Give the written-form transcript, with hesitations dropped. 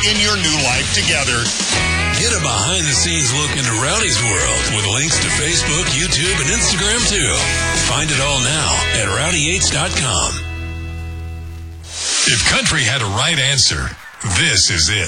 begin your new life together. Get a behind-the-scenes look into Rowdy's world with links to Facebook, YouTube, and Instagram, too. Find it all now at rowdy8s.com. If country had a right answer, this is it.